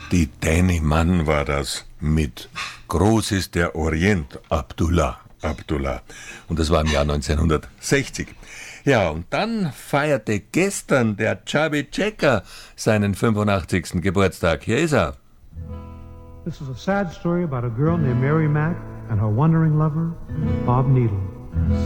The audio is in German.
Die Danny Mann war das mit Groß ist der Orient, Abdullah. Und das war im Jahr 1960. Ja, und dann feierte gestern der Chubby Checker seinen 85. Geburtstag. Hier ist er. This is a sad story about a girl named Mary Mack and her wandering lover, Bob Needle.